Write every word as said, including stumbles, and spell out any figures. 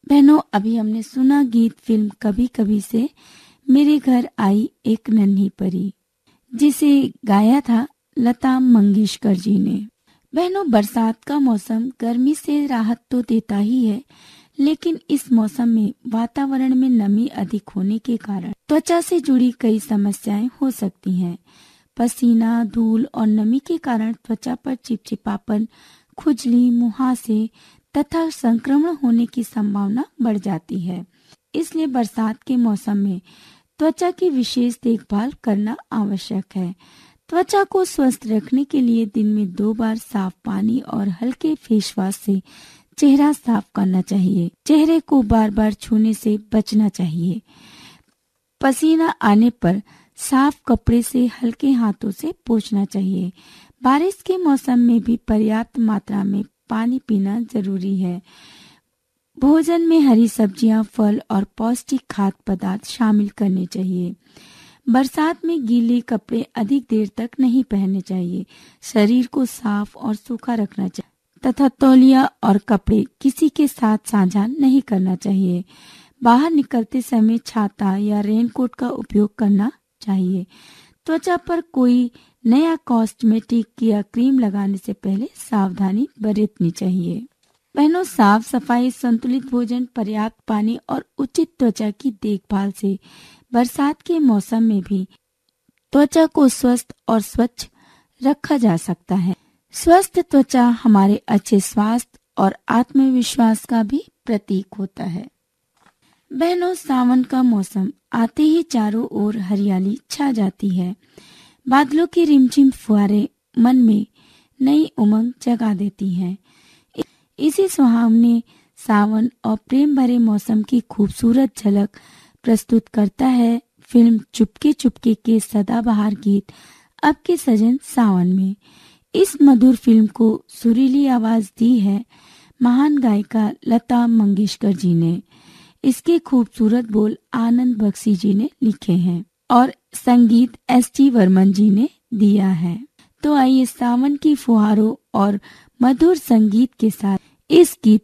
बहनों, अभी हमने सुना गीत फिल्म कभी कभी से मेरे घर आई एक नन्ही परी, जिसे गाया था लता मंगेशकर जी ने। बहनों, बरसात का मौसम गर्मी से राहत तो देता ही है, लेकिन इस मौसम में वातावरण में नमी अधिक होने के कारण त्वचा से जुड़ी कई समस्याएं हो सकती हैं। पसीना, धूल और नमी के कारण त्वचा पर चिपचिपापन, खुजली, मुहासे तथा संक्रमण होने की संभावना बढ़ जाती है। इसलिए बरसात के मौसम में त्वचा की विशेष देखभाल करना आवश्यक है। त्वचा को स्वस्थ रखने के लिए दिन में दो बार साफ पानी और हल्के फेस वॉश से चेहरा साफ करना चाहिए। चेहरे को बार बार छूने से बचना चाहिए। पसीना आने पर साफ कपड़े से हल्के हाथों से पोंछना चाहिए। बारिश के मौसम में भी पर्याप्त मात्रा में पानी पीना जरूरी है। भोजन में हरी सब्जियां, फल और पौष्टिक खाद्य पदार्थ शामिल करने चाहिए। बरसात में गीले कपड़े अधिक देर तक नहीं पहनने चाहिए। शरीर को साफ और सूखा रखना चाहिए तथा तौलिया और कपड़े किसी के साथ साझा नहीं करना चाहिए। बाहर निकलते समय छाता या रेनकोट का उपयोग करना चाहिए। त्वचा पर कोई नया कॉस्मेटिक या क्रीम लगाने से पहले सावधानी बरतनी चाहिए। बहनों, साफ सफाई, संतुलित भोजन, पर्याप्त पानी और उचित त्वचा की देखभाल से बरसात के मौसम में भी त्वचा को स्वस्थ और स्वच्छ रखा जा सकता है। स्वस्थ त्वचा हमारे अच्छे स्वास्थ्य और आत्मविश्वास का भी प्रतीक होता है। बहनों, सावन का मौसम आते ही चारों ओर हरियाली छा जाती है। बादलों की रिमझिम फुहारें मन में नई उमंग जगा देती हैं। इसी सुहावने सावन और प्रेम भरे मौसम की खूबसूरत झलक प्रस्तुत करता है फिल्म चुपके चुपके के सदाबहार गीत अब के सजन सावन में। इस मधुर फिल्म को सुरीली आवाज दी है महान गायिका लता मंगेशकर जी ने। इसके खूबसूरत बोल आनंद बख्शी जी ने लिखे हैं और संगीत एस टी वर्मन जी ने दिया है। तो आइए सावन की फुहारों और मधुर संगीत के साथ इस गीत